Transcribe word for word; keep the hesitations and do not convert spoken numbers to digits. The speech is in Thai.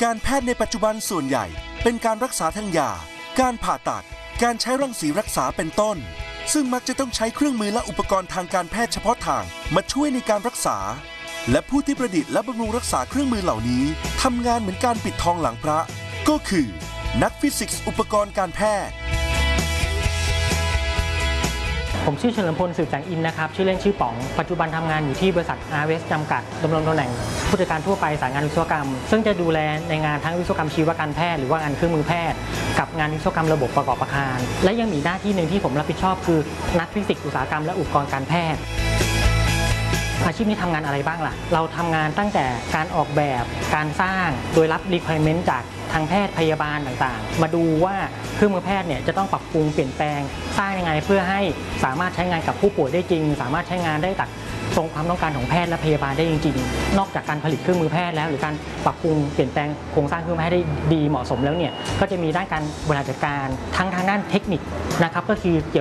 การแพทย์ในปัจจุบันส่วนใหญ่เป็นการรักษาทางยาการผ่าตัดการใช้รังสีรักษาเป็นต้นซึ่งมักจะต้องใช้เครื่องมือและอุปกรณ์ทางการแพทย์เฉพาะทางมาช่วยในการรักษาและผู้ที่ประดิษฐ์และบำรุงรักษาเครื่องมือเหล่านี้ทำงานเหมือนการปิดทองหลังพระก็คือนักฟิสิกส์อุปกรณ์การแพทย์ผมชื่อเฉลิมพลสืบแสงอินนะครับชื่อเล่นชื่อป๋องปัจจุบันทำงานอยู่ที่บริษัท อาร์ เอส จำกัดดำรงตำแหน่งผู้จัดการทั่วไปสายงานวิศวกรรมซึ่งจะดูแลในงานทั้งวิศวกรรมชีวการแพทย์หรือว่างานเครื่องมือแพทย์กับงานวิศวกรรมระบบประกอบอาคารและยังมีหน้าที่หนึ่งที่ผมรับผิดชอบคือนักฟิสิกส์อุตสาหกรรมและอุปกรณ์การแพทย์อาชีพนี้ทำงานอะไรบ้างล่ะเราทำงานตั้งแต่การออกแบบการสร้างโดยรับ requirement จากทางแพทย์พยาบาลต่างๆมาดูว่าเครื่องมือแพทย์เนี่ยจะต้องปรับปรุงเปลี่ยนแปลงสร้างยังไงเพื่อให้สามารถใช้งานกับผู้ป่วยได้จริงสามารถใช้งานได้ตัดตรงความต้องการของแพทย์และพยาบาลได้จริงๆนอกจากการผลิตเครื่องมือแพทย์แล้วหรือการปรับปรุงเปลี่ยนแปลงโครงสร้างเครื่องมือแพทย์ได้ดีเหมาะสมแล้วเนี่ยก็จะมีด้านการบริหารจัดการทั้งทางด้านเทคนิคนะครับก็คือเกี่